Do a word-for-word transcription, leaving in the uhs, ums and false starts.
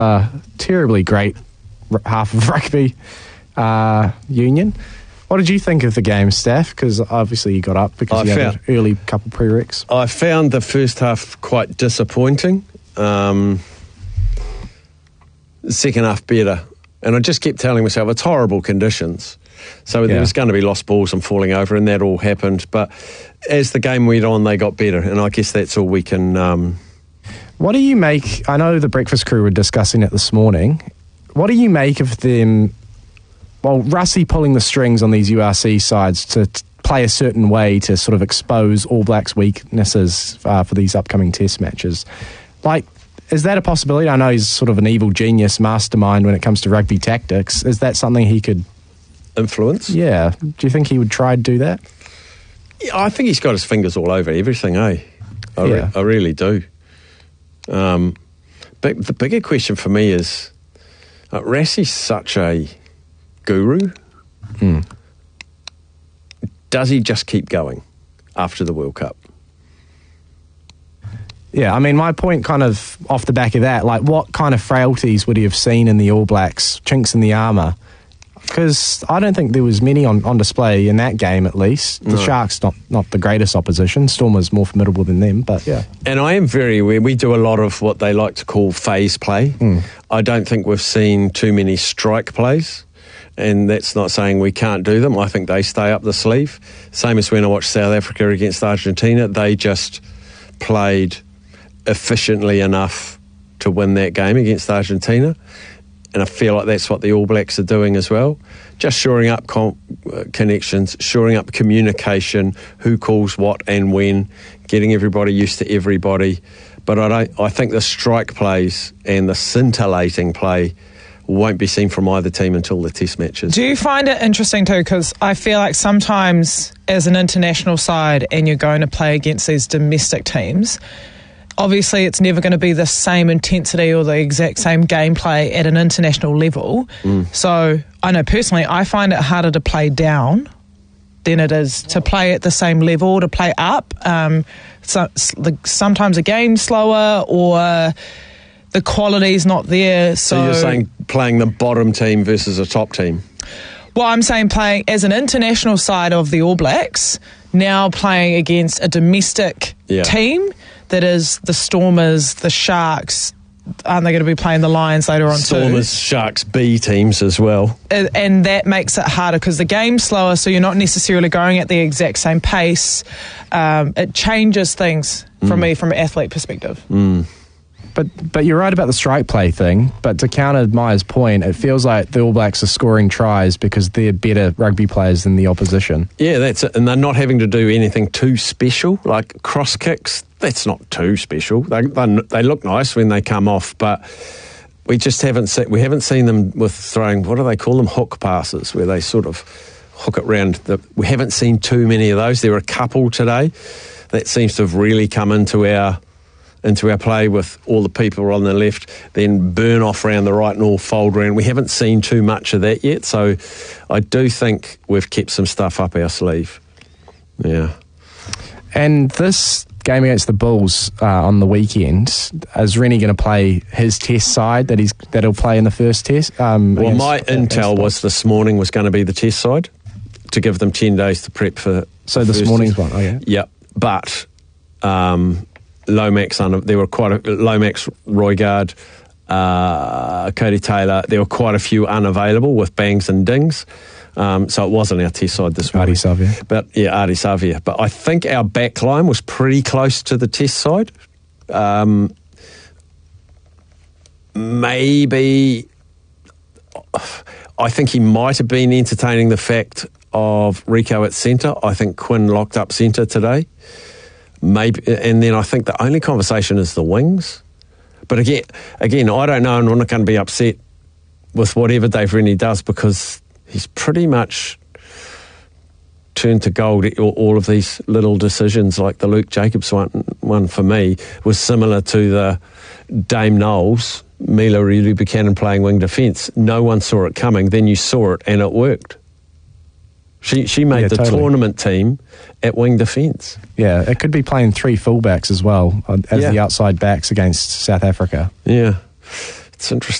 uh, terribly great r- half of rugby uh, union. What did you think of the game, Steph? Because obviously you got up because I you found, had an early couple prereqs. I found the first half quite disappointing. Um, the second half better. And I just kept telling myself it's horrible conditions. So yeah. there was going to be lost balls and falling over, and that all happened. But as the game went on, they got better. And I guess that's all we can... Um, what do you make... I know the breakfast crew were discussing it this morning. What do you make of them... Well, Russie pulling the strings on these U R C sides to t- play a certain way to sort of expose All Blacks' weaknesses uh, for these upcoming test matches. Like, is that a possibility? I know he's sort of an evil genius mastermind when it comes to rugby tactics. Is that something he could... influence? Yeah. Do you think he would try to do that? Yeah, I think he's got his fingers all over everything, eh? I, yeah. re- I really do. Um, but the bigger question for me is, uh, Rassie's such a... guru. Hmm. Does he just keep going after the World Cup? Yeah, I mean, my point kind of off the back of that, like what kind of frailties would he have seen in the All Blacks, chinks in the armour? Because I don't think there was many on, on display in that game, at least. The no. Sharks, not, not the greatest opposition. Storm was more formidable than them, but yeah. And I am very aware, we do a lot of what they like to call phase play. Mm. I don't think we've seen too many strike plays. And that's not saying we can't do them. I think they stay up the sleeve. Same as when I watched South Africa against Argentina. They just played efficiently enough to win that game against Argentina. And I feel like that's what the All Blacks are doing as well. Just shoring up com- uh, connections, shoring up communication, who calls what and when, getting everybody used to everybody. But I don't. I think the strike plays and the scintillating play won't be seen from either team until the test matches. Do you find it interesting too? Because I feel like sometimes as an international side and you're going to play against these domestic teams, obviously it's never going to be the same intensity or the exact same gameplay at an international level. Mm. So I know personally I find it harder to play down than it is to play at the same level, to play up. Um, so, the, sometimes a game's slower or... the quality's not there. So, so you're saying playing the bottom team versus a top team? Well, I'm saying playing as an international side of the All Blacks, now playing against a domestic yeah. team that is the Stormers, the Sharks. Aren't they going to be playing the Lions later on Stormers, too? Stormers, Sharks, B teams as well. And, and that makes it harder because the game's slower, so you're not necessarily going at the exact same pace. Um, it changes things for mm. me from an athlete perspective. Mm. But but you're right about the strike play thing. But to counter Maya's point, it feels like the All Blacks are scoring tries because they're better rugby players than the opposition. Yeah, that's it. And they're not having to do anything too special, like cross kicks. That's not too special. They they, they look nice when they come off, but we just haven't se- we haven't seen them with throwing. What do they call them? Hook passes, where they sort of hook it round. The, we haven't seen too many of those. There were a couple today. That seems to have really come into our. into our play with all the people on the left, then burn off around the right and all fold around. We haven't seen too much of that yet, so I do think we've kept some stuff up our sleeve. Yeah. And this game against the Bulls uh, on the weekend, is Rennie going to play his test side that he's that he'll play in the first test? Um, well, against, my uh, intel was this morning was going to be the test side to give them ten days to prep for. So this morning's one, oh yeah. Yeah, but... Um, Lomax, there were quite a Lomax, Roigard, uh, Cody Taylor. There were quite a few unavailable with bangs and dings, um, so it wasn't our test side this morning. Ardie Savea, but yeah, Ardie Savea. But I think our back line was pretty close to the test side. Um, maybe I think he might have been entertaining the fact of Rico at centre. I think Quinn locked up centre today. Maybe, and then I think the only conversation is the wings. But again, again, I don't know, and I'm not going to be upset with whatever Dave Rennie does because he's pretty much turned to gold. All of these little decisions, like the Luke Jacobs one, one for me, was similar to the Dame Knowles, Mila Riulu Buchanan playing wing defence. No one saw it coming. Then you saw it, and it worked. She she made yeah, the totally. tournament team at wing defence. Yeah, it could be playing three fullbacks as well as yeah. the outside backs against South Africa. Yeah. It's interesting.